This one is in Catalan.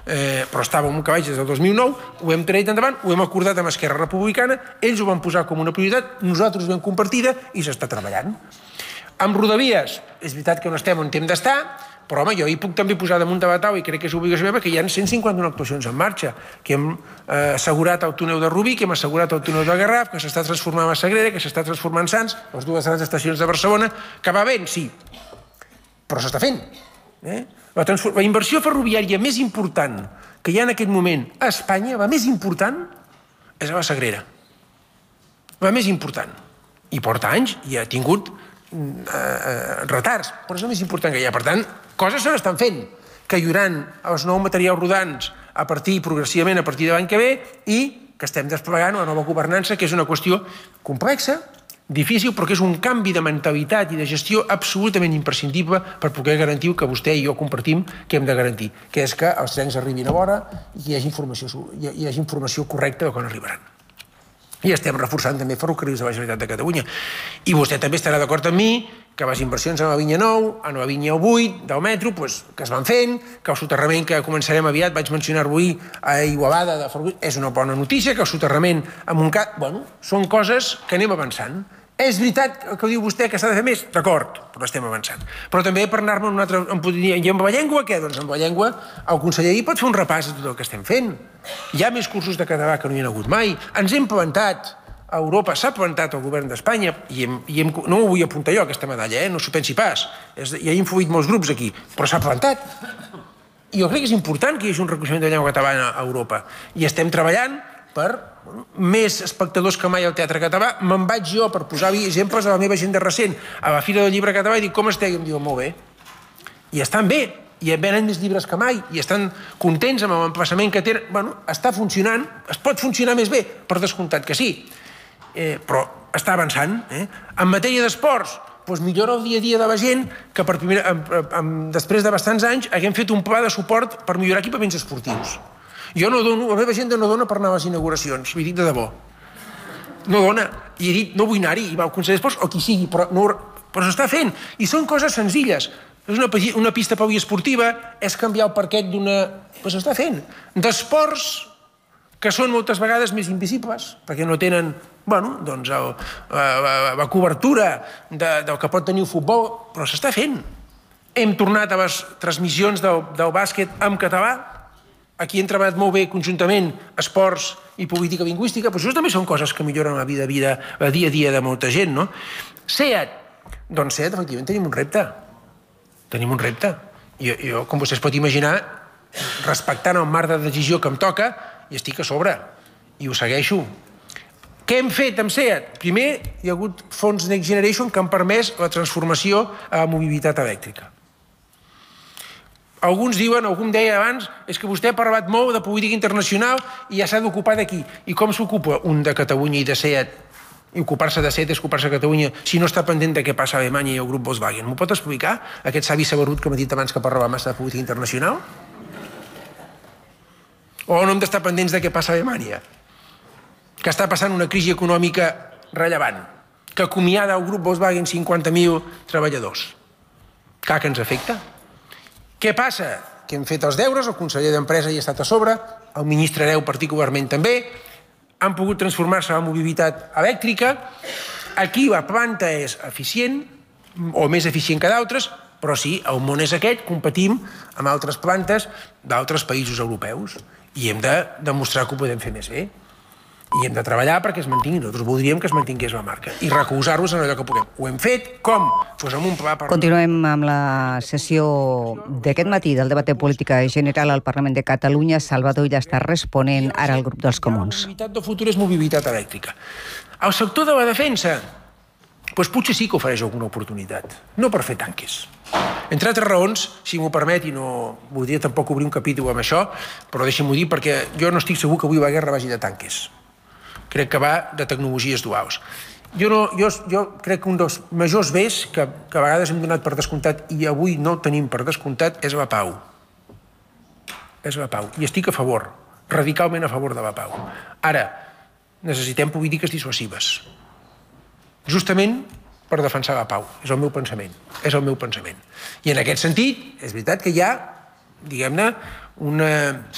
però estàvem un cavall des del 2009, ho hem tret endavant, ho hem acordat amb Esquerra Republicana, ells ho van posar com una prioritat, nosaltres ho hem compartida i s'està treballant. Amb Rodalies, és veritat que no estem on hem d'estar, però home, jo hi puc també posar damunt de la taula i crec que és obligació meva que hi ha 151 actuacions en marxa, que hem assegurat el túnel de Rubí, que hem assegurat el túnel de Garraf, que s'està transformant a Sagrera, que s'està transformant Sants, les dues grans estacions de Barcelona, que va bé, sí, però s'està fent. La inversió ferroviària més important que hi ha en aquest moment a Espanya, la més important, és a la Sagrera. La més important. I porta anys i ha tingut retards, però és el més important que hi ha. Per tant, coses se n'estan fent, que hi haurà els nous materials rodants progressivament a partir de l'any que ve i que estem desplegant una nova governança, que és una qüestió complexa, difícil, però que és un canvi de mentalitat i de gestió absolutament imprescindible per poder garantir el que vostè i jo compartim que hem de garantir, que és que els trens arribin a l'hora i que hi hagi informació correcta de quan arribaran. I estem reforçant també ferrocarrils de la Generalitat de Catalunya. I vostè també estarà d'acord amb mi que les inversions en la línia 9, en la línia 8 del metro, que es van fent, que el soterrament que començarem aviat, vaig mencionar-ho ahir, a Igualada, és una bona notícia, que el soterrament a Montcada... Bueno, són coses que anem avançant. És veritat que diu vostè que s'ha de fer més? D'acord, però estem avançant. Però també per anar-me un altre... I amb la llengua, què? Doncs amb la llengua el conseller hi pot fer un repàs de tot el que estem fent. Hi ha més cursos de català que no hi ha hagut mai. Ens hem plantat a Europa, s'ha plantat el govern d'Espanya, i no m'ho vull apuntar jo, aquesta medalla, no s'ho pensi pas. Ja he influït molts grups aquí, però s'ha plantat. I jo crec que és important que hi hagi un reconeixement de llengua catalana a Europa. I estem treballant per més espectadors que mai al Teatre Català. Me'n vaig jo per posar-hi exemples a la meva agenda recent, a la Fira del Llibre Català, i dic, com esteu? I em diuen, molt bé. I estan bé, i venen més llibres que mai, i estan contents amb l'emplaçament que tenen. Bueno, està funcionant, es pot funcionar més bé, per descomptat que sí, però està avançant. En matèria d'esports, millora el dia a dia de la gent, que després de bastants anys haguem fet un pla de suport per millorar equipaments esportius. Jo no dono, la meva agenda no dona per anar a les inauguracions, ho he dit de debò. No dona. I he dit, no vull anar-hi, i va el conseller d'Esports, o qui sigui, però s'està fent. I són coses senzilles. És una pista poliesportiva, és canviar el parquet d'una... Però s'està fent. D'esports que són moltes vegades més invisibles, perquè no tenen, doncs, la cobertura del que pot tenir el futbol, però s'està fent. Hem tornat a les transmissions del bàsquet en català. Aquí hem treballat molt bé conjuntament esports i política lingüística, però això també són coses que milloren la vida, el dia a dia de molta gent, no? SEAT. Doncs SEAT, efectivament, tenim un repte. Tenim un repte. Jo, com vostè es pot imaginar, respectant el marc de decisió que em toca, hi estic a sobre. I ho segueixo. Què hem fet amb SEAT? Primer, hi ha hagut fons Next Generation que han permès la transformació a la mobilitat elèctrica. Alguns diuen, algú em deia abans, és que vostè ha parlat molt de política internacional i ja s'ha d'ocupar d'aquí. I com s'ocupa un de Catalunya i de SEAT? I ocupar-se de SEAT és ocupar-se de Catalunya si no està pendent de què passa a Alemanya i el grup Volkswagen. M'ho pot explicar, aquest savi saberut que m'ha dit abans que parlava massa de política internacional? O no hem d'estar pendents de què passa a Alemanya? Que està passant una crisi econòmica rellevant, que acomiada el grup Volkswagen 50.000 treballadors. Clar que ens afecta. Què passa? Que hem fet els deures, el conseller d'Empresa hi ha estat a sobre, el ministre Hereu particularment també, han pogut transformar-se en mobilitat elèctrica. Aquí la planta és eficient, o més eficient que d'altres, però sí, el món és aquest, competim amb altres plantes d'altres països europeus i hem de demostrar que ho podem fer més bé. I hem de treballar perquè es mantingui. Nosaltres voldríem que es mantingués la marca i recolzar-los en allò que puguem. Ho hem fet, com? Doncs amb un pla... Continuem amb la sessió d'aquest matí del debat de política general al Parlament de Catalunya. Salvador Illa està responent ara al grup dels Comuns. La mobilitat del futur és mobilitat elèctrica. El sector de la defensa, doncs potser sí que ofereix alguna oportunitat. No per fer tanques. Entre altres raons, si m'ho permet, i no voldria tampoc obrir un capítol amb això, però deixem-ho dir perquè jo no estic segur que avui la guerra vagi de tanques. Crec que va de tecnologies duals. Jo crec que un dels majors bés que a vegades hem donat per descomptat i avui no el tenim per descomptat és la pau. És la pau. I estic a favor, radicalment a favor de la pau. Ara, necessitem polítiques dissuasives. Justament per defensar la pau. És el meu pensament. És el meu pensament. I en aquest sentit, és veritat que hi ha, diguem-ne, una